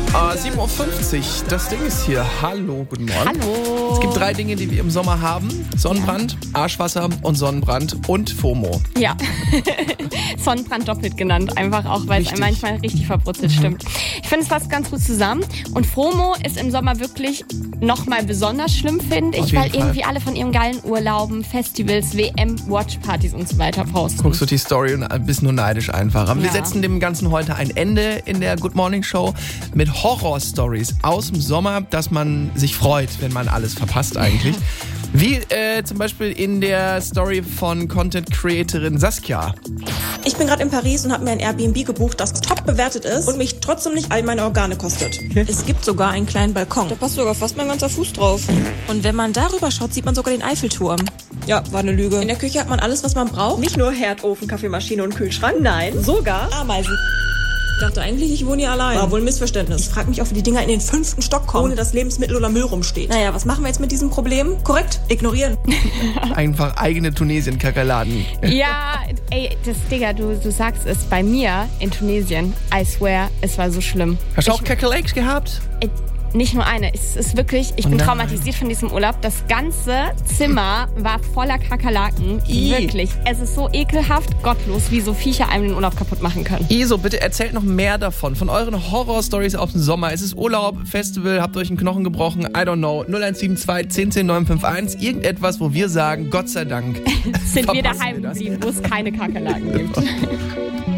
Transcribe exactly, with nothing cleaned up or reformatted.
Uh, sieben Uhr fünfzig, das Ding ist hier. Hallo, guten Morgen. Hallo. Es gibt drei Dinge, die wir im Sommer haben. Sonnenbrand, ja. Arschwasser und Sonnenbrand und FOMO. Ja, Sonnenbrand doppelt genannt, einfach auch, weil es manchmal richtig verbrutzelt stimmt. Ich finde, es passt ganz gut zusammen. Und FOMO ist im Sommer wirklich nochmal besonders schlimm, finde ich, weil Fall. irgendwie alle von ihren geilen Urlauben, Festivals, W M, Watchpartys und so weiter posten. Guckst du die Story und bist nur neidisch einfach. Aber ja. wir setzen dem Ganzen heute ein Ende in der Good Morning Show mit Horror-Stories aus dem Sommer, dass man sich freut, wenn man alles verpasst eigentlich. Wie äh, zum Beispiel in der Story von Content-Creatorin Saskia. Ich bin gerade in Paris und habe mir ein Airbnb gebucht, das top bewertet ist und mich trotzdem nicht all meine Organe kostet. Okay. Es gibt sogar einen kleinen Balkon. Da passt sogar fast mein ganzer Fuß drauf. Und wenn man darüber schaut, sieht man sogar den Eiffelturm. Ja, war eine Lüge. In der Küche hat man alles, was man braucht. Nicht nur Herd, Ofen, Kaffeemaschine und Kühlschrank. Nein, sogar Ameisen. Ich dachte eigentlich, ich wohne hier allein. War wohl ein Missverständnis. Ich frage mich, ob wir die Dinger in den fünften Stock kommen, ohne dass Lebensmittel oder Müll rumsteht. Naja, was machen wir jetzt mit diesem Problem? Korrekt, ignorieren. Einfach eigene Tunesien-Kakerladen. Ja, ey, das, Digga, du, du sagst es, bei mir in Tunesien, I swear, es war so schlimm. Hast du auch Kakerlakes gehabt? Ey, nicht nur eine, es ist wirklich, ich bin oh traumatisiert von diesem Urlaub. Das ganze Zimmer war voller Kakerlaken. I. Wirklich. Es ist so ekelhaft, gottlos, wie so Viecher einem den Urlaub kaputt machen können. Iso, bitte erzählt noch mehr davon. Von euren Horror-Stories aus dem Sommer. Es ist Urlaub, Festival, habt euch einen Knochen gebrochen, I don't know. null eins sieben zwei, zehn zehn, neun fünf eins. Irgendetwas, wo wir sagen, Gott sei Dank. Sind wir daheim geblieben, wo es keine Kakerlaken gibt.